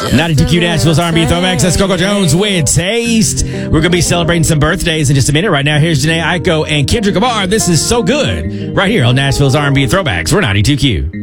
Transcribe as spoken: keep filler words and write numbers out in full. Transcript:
ninety-two Q Nashville's R and B Throwbacks. That's Coco Jones with Taste. We're going to be celebrating some birthdays in just a minute. Right now, here's Janae Aiko and Kendrick Lamar. This is So Good right here on Nashville's R and B Throwbacks. We're ninety-two Q.